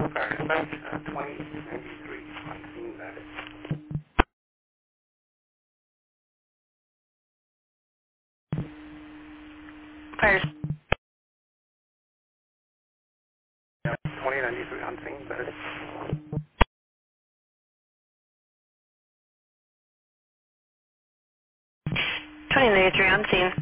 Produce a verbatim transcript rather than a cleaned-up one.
Fire dispatch, uh, twenty ninety-three on scene, that is. Fire. Yeah, twenty ninety-three on scene, that is. twenty ninety-three on scene.